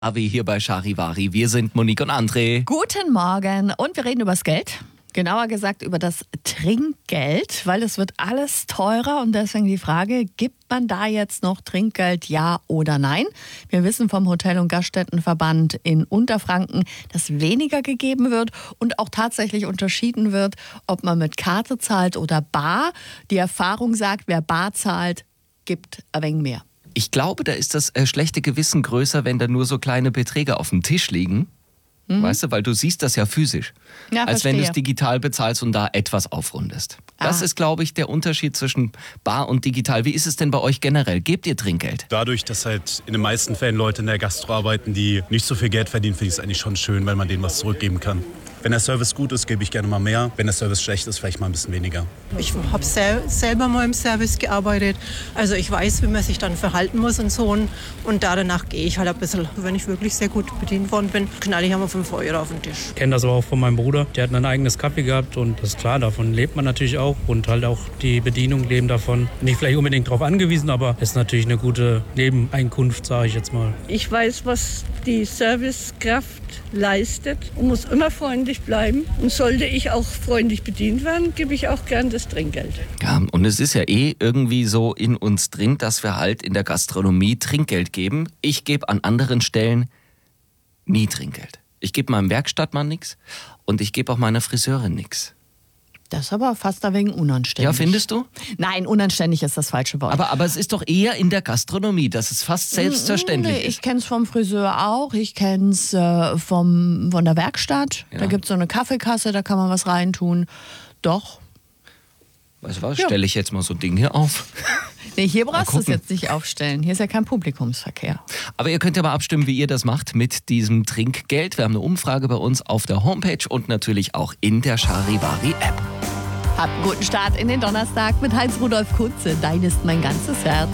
Avi hier bei Charivari. Wir sind Monique und André. Guten Morgen und wir reden über das Geld. Genauer gesagt über das Trinkgeld, weil es wird alles teurer und deswegen die Frage, gibt man da jetzt noch Trinkgeld, ja oder nein? Wir wissen vom Hotel- und Gaststättenverband in Unterfranken, dass weniger gegeben wird und auch tatsächlich unterschieden wird, ob man mit Karte zahlt oder bar. Die Erfahrung sagt, wer bar zahlt, gibt ein wenig mehr. Ich glaube, da ist das schlechte Gewissen größer, wenn da nur so kleine Beträge auf dem Tisch liegen. Weißt du, weil du siehst das ja physisch. Ja, als wenn du es verstehe. digital bezahlst und da etwas aufrundest. Das ist, glaube ich, der Unterschied zwischen bar und digital. Wie ist es denn bei euch generell? Gebt ihr Trinkgeld? Dadurch, dass halt in den meisten Fällen Leute in der Gastro arbeiten, die nicht so viel Geld verdienen, finde ich es eigentlich schon schön, weil man denen was zurückgeben kann. Wenn der Service gut ist, gebe ich gerne mal mehr. Wenn der Service schlecht ist, vielleicht mal ein bisschen weniger. Ich habe selber mal im Service gearbeitet. Also ich weiß, wie man sich dann verhalten muss und so. Und danach gehe ich halt ein bisschen. Wenn ich wirklich sehr gut bedient worden bin, knalle ich einmal 5 Euro auf den Tisch. Ich kenne das aber auch von meinem Bruder. Der hat ein eigenes Kaffee gehabt und das ist klar, davon lebt man natürlich auch. Und halt auch die Bedienung leben davon. Nicht vielleicht unbedingt darauf angewiesen, aber es ist natürlich eine gute Nebeneinkunft, sage ich jetzt mal. Ich weiß, was die Servicekraft leistet und muss immer freundlich bleiben. Und sollte ich auch freundlich bedient werden, gebe ich auch gern das Trinkgeld. Ja, und es ist ja irgendwie so in uns drin, dass wir halt in der Gastronomie Trinkgeld geben. Ich gebe an anderen Stellen nie Trinkgeld. Ich gebe meinem Werkstattmann nichts und ich gebe auch meiner Friseurin nichts. Das ist aber fast ein wenig unanständig. Ja, findest du? Nein, unanständig ist das falsche Wort. Aber es ist doch eher in der Gastronomie, dass es fast selbstverständlich Nee, ist. ich kenne es vom Friseur auch, ich kenne es von der Werkstatt. Ja. Da gibt es so eine Kaffeekasse, da kann man was reintun. Doch. Weißt du was, Ja. stelle ich jetzt mal so ein Ding hier auf. Nee, hier brauchst du es gucken. jetzt nicht aufstellen. Hier ist ja kein Publikumsverkehr. Aber ihr könnt ja mal abstimmen, wie ihr das macht mit diesem Trinkgeld. Wir haben eine Umfrage bei uns auf der Homepage und natürlich auch in der Charivari-App. Habt einen guten Start in den Donnerstag mit Heinz-Rudolf Kunze. Dein ist mein ganzes Herz.